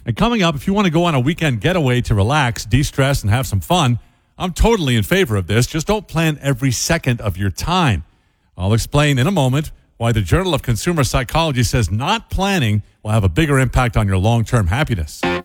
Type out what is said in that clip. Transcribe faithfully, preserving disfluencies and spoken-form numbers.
And coming up, if you want to go on a weekend getaway to relax, de-stress, and have some fun, I'm totally in favor of this. Just don't plan every second of your time. I'll explain in a moment why the Journal of Consumer Psychology says not planning will have a bigger impact on your long-term happiness.